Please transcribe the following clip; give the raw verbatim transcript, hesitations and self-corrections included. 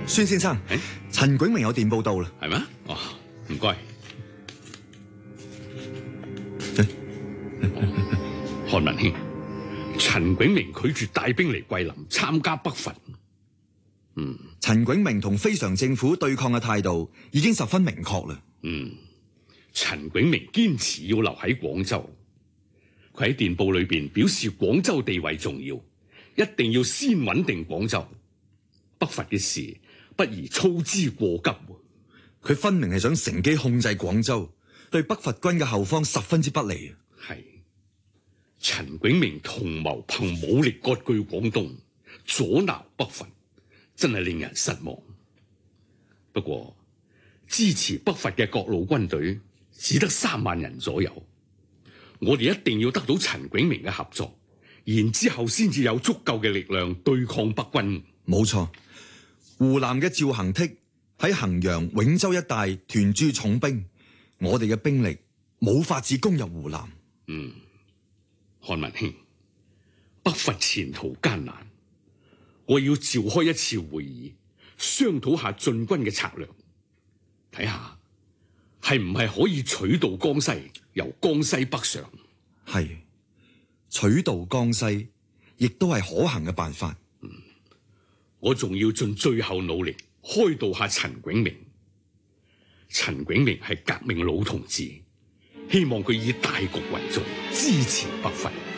孫先生， 誒， 陳炯明有電報到啦。 係咩？哦，唔該。韓文卿，陳炯明拒絕帶兵嚟桂林參加北伐。嗯， 陳炯明同非常政府對抗嘅態度已經十分明確啦。 嗯，陳炯明堅持要留喺廣州。佢喺電報裏邊表示廣州地位重要，一定要先穩定廣州。北伐嘅事不宜操之過急。 佢分明係想乘機控制廣州，對北伐軍嘅後方十分之不利。 係陳炯明同謀憑武力割據廣東，阻撓北伐，真係令人失望。不過支持北伐嘅各路軍隊只得三萬人左右，我哋一定要得到陳炯明嘅合作，然之後先至有足夠嘅力量對抗北軍。 冇錯，湖南嘅趙恒惕喺衡陽、永州一帶屯駐重兵，我哋嘅兵力冇法子攻入湖南。 嗯，韓文卿，北伐前途艱難，我要召開一次會議，商討下進軍嘅策略，睇下係唔係可以取道江西，由江西北上。 係取道江西，亦都係可行嘅辦法。 嗯，我仲要盡最後努力開導下陳炯明。陳炯明係革命老同志，希望佢以大局為重，支持北伐。